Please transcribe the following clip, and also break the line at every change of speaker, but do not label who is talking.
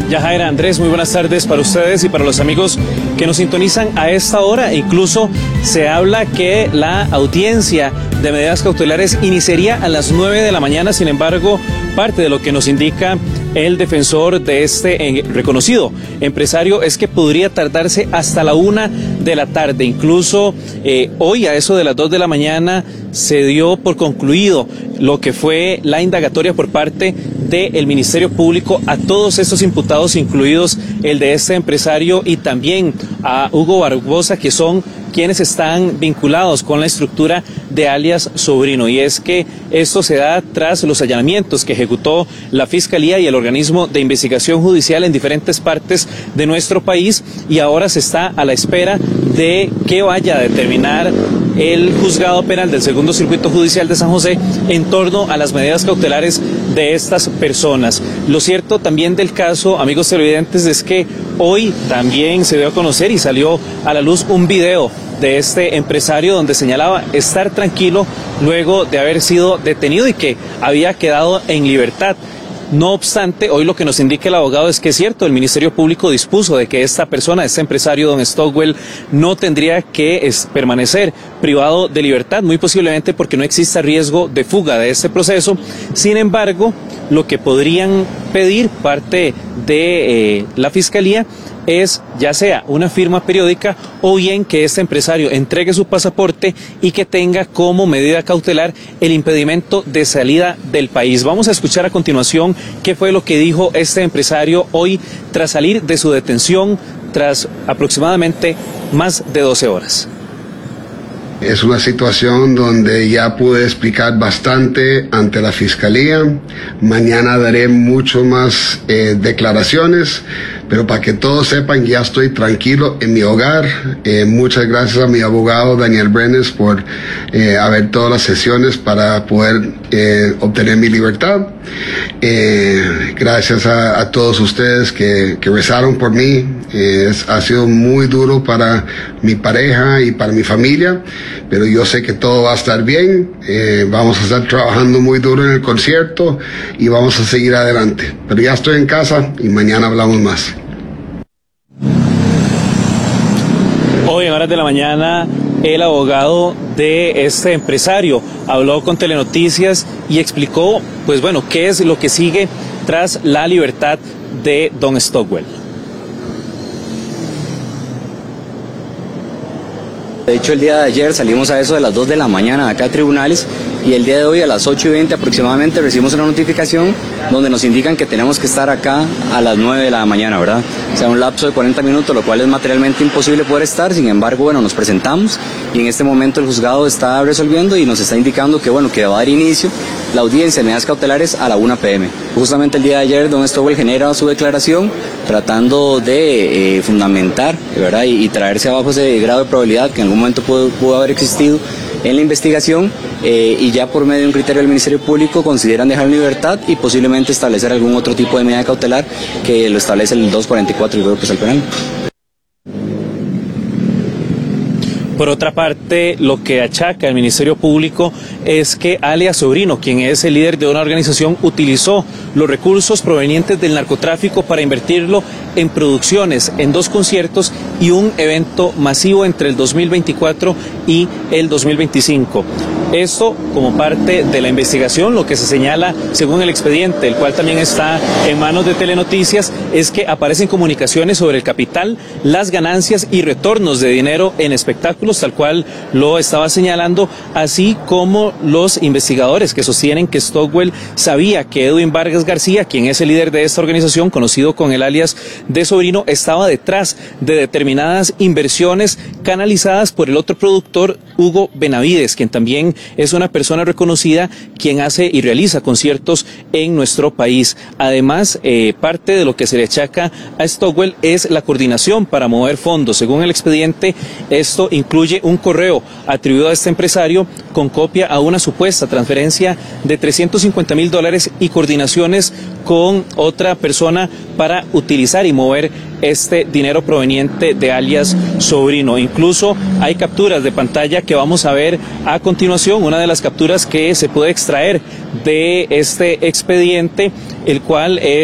Yajaira, Andrés, muy buenas tardes para ustedes y para los amigos que nos sintonizan a esta hora. Incluso se habla que la audiencia de medidas cautelares iniciaría a las 9 de la mañana. Sin embargo, parte de lo que nos indica el defensor de este reconocido empresario es que podría tardarse hasta la 1 de la tarde. Incluso hoy a eso de las 2 de la mañana se dio por concluido lo que fue la indagatoria por parte del Ministerio Público a todos estos imputados, incluidos el de este empresario y también a Hugo Barbosa, que son quienes están vinculados con la estructura de alias Sobrino. Y es que esto se da tras los allanamientos que ejecutó la Fiscalía y el organismo de investigación judicial en diferentes partes de nuestro país, y ahora se está a la espera de que vaya a determinar el juzgado penal del Segundo Circuito Judicial de San José en torno a las medidas cautelares de estas personas. Lo cierto también del caso, amigos televidentes, es que hoy también se dio a conocer y salió a la luz un video de este empresario donde señalaba estar tranquilo luego de haber sido detenido y que había quedado en libertad. No obstante, hoy lo que nos indica el abogado es que es cierto, el Ministerio Público dispuso de que esta persona, este empresario, don Stockwell, no tendría que permanecer privado de libertad, muy posiblemente porque no exista riesgo de fuga de este proceso. Sin embargo, lo que podrían pedir parte de la Fiscalía es ya sea una firma periódica o bien que este empresario entregue su pasaporte y que tenga como medida cautelar el impedimento de salida del país. Vamos a escuchar a continuación qué fue lo que dijo este empresario hoy tras salir de su detención tras aproximadamente más de 12 horas.
Es una situación donde ya pude explicar bastante ante la Fiscalía. Mañana daré mucho más declaraciones, pero para que todos sepan, ya estoy tranquilo en mi hogar. Muchas gracias a mi abogado Daniel Brenes por haber todas las sesiones para poder obtener mi libertad. Gracias a todos ustedes que rezaron por mí. Ha sido muy duro para mi pareja y para mi familia, pero yo sé que todo va a estar bien. Vamos a estar trabajando muy duro en el concierto y vamos a seguir adelante. Pero ya estoy en casa y mañana hablamos más.
Hoy en horas de la mañana el abogado de este empresario habló con Telenoticias y explicó, pues bueno, qué es lo que sigue tras la libertad de don Stockwell.
De hecho, el día de ayer salimos a eso de las 2 de la mañana acá a tribunales, y el día de hoy a las 8:20 aproximadamente recibimos una notificación donde nos indican que tenemos que estar acá a las 9 de la mañana, ¿verdad? O sea, un lapso de 40 minutos, lo cual es materialmente imposible poder estar. Sin embargo, bueno, nos presentamos y en este momento el juzgado está resolviendo y nos está indicando que, bueno, que va a dar inicio la audiencia de medidas cautelares a la 1 p.m. Justamente el día de ayer don Stockwell genera su declaración tratando de fundamentar, ¿verdad? Y traerse abajo ese grado de probabilidad que en algún momento pudo haber existido en la investigación, y ya por medio de un criterio del Ministerio Público consideran dejar en libertad y posiblemente establecer algún otro tipo de medida cautelar que lo establece el 244 del Código Procesal Penal.
Por otra parte, lo que achaca el Ministerio Público es que alias Sobrino, quien es el líder de una organización, utilizó los recursos provenientes del narcotráfico para invertirlo en producciones, en 2 conciertos y un evento masivo entre el 2024 y el 2025. Esto como parte de la investigación. Lo que se señala, según el expediente, el cual también está en manos de Telenoticias, es que aparecen comunicaciones sobre el capital, las ganancias y retornos de dinero en espectáculos, tal cual lo estaba señalando, así como los investigadores que sostienen que Stockwell sabía que Edwin Vargas García, quien es el líder de esta organización, conocido con el alias de Sobrino, estaba detrás de determinadas inversiones canalizadas por el otro productor, Hugo Benavides, quien también es una persona reconocida, quien hace y realiza conciertos en nuestro país. Además, parte de lo que se le achaca a Stockwell es la coordinación para mover fondos. Según el expediente, esto incluye un correo atribuido a este empresario con copia a una supuesta transferencia de $350,000 y coordinaciones con otra persona para utilizar y mover este dinero proveniente de alias Sobrino. Incluso hay capturas de pantalla que vamos a ver a continuación. Una de las capturas que se puede extraer de este expediente, el cual es